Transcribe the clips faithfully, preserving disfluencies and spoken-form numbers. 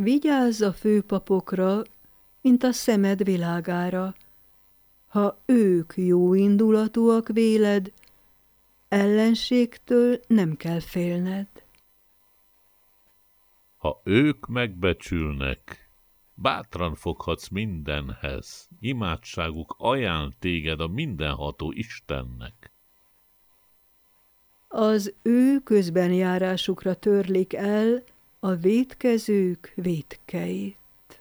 Vigyázz a főpapokra, mint a szemed világára. Ha ők jóindulatúak véled, ellenségtől nem kell félned. Ha ők megbecsülnek, bátran foghatsz mindenhez, imádságuk ajánl téged a mindenható Istennek. Az ő közbenjárásukra törlik el a vétkezők vétkeit.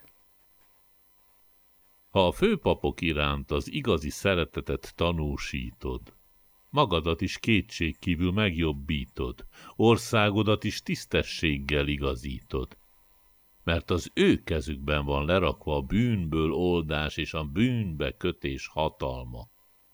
Ha a főpapok iránt az igazi szeretetet tanúsítod, magadat is kétségkívül megjobbítod, országodat is tisztességgel igazítod, mert az ő kezükben van lerakva a bűnből oldás és a bűnbe kötés hatalma.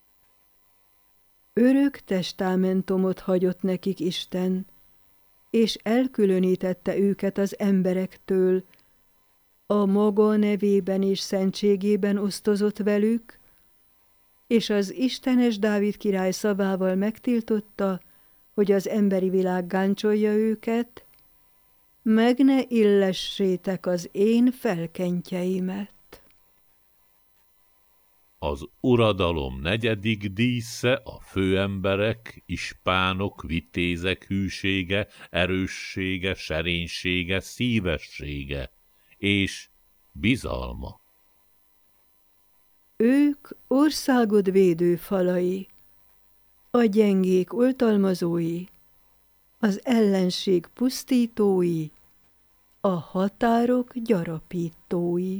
Örök testámentumot hagyott nekik Isten, és elkülönítette őket az emberektől, a maga nevében és szentségében osztozott velük, és az istenes Dávid király szavával megtiltotta, hogy az emberi világ gáncsolja őket, meg ne illessétek az én felkentjeimet. Az uradalom negyedik dísze a főemberek, ispánok, vitézek hűsége, erőssége, serénysége, szívessége és bizalma. Ők országod védő falai, a gyengék oltalmazói, az ellenség pusztítói, a határok gyarapítói.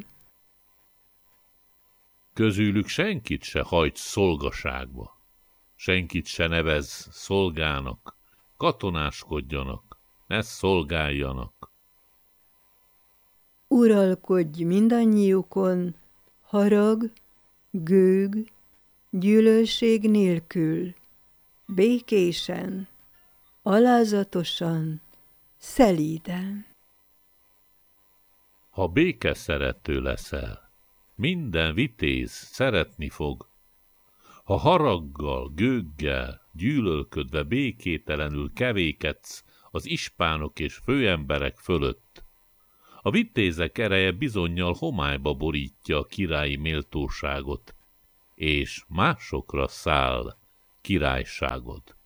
Közülük senkit se hajts szolgaságba, senkit se nevez szolgának, katonáskodjanak, ne szolgáljanak. Uralkodj mindannyiukon, harag, gőg, gyűlölség nélkül, békésen, alázatosan, szelíden. Ha békeszerető leszel, minden vitéz szeretni fog. Ha haraggal, gőggel, gyűlölködve békételenül kevékedsz az ispánok és főemberek fölött, a vitézek ereje bizonnyal homályba borítja a királyi méltóságot, és másokra száll királyságod.